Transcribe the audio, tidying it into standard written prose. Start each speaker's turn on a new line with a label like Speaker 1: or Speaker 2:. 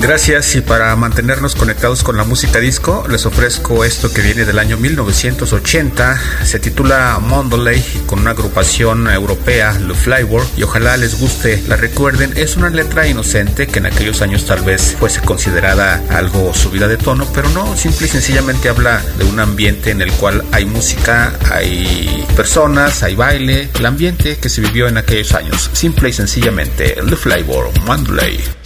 Speaker 1: Gracias, y para mantenernos conectados con la música disco, les ofrezco esto que viene del año 1980. Se titula Mondeley, con una agrupación europea, Le Flavor, y ojalá les guste, la recuerden. Es una letra inocente que en aquellos años tal vez fuese considerada algo subida de tono, pero no, simple y sencillamente habla de un ambiente en el cual hay música, hay personas, hay baile, el ambiente que se vivió en aquellos años. Simple y sencillamente, Le Flavor, Mondeley.